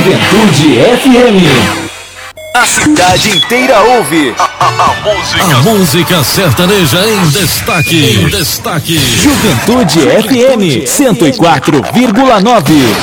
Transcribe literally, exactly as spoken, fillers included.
Juventude F M. A cidade inteira ouve. A, a, a música. A música sertaneja em destaque. Em destaque. Juventude F M cento e quatro vírgula nove.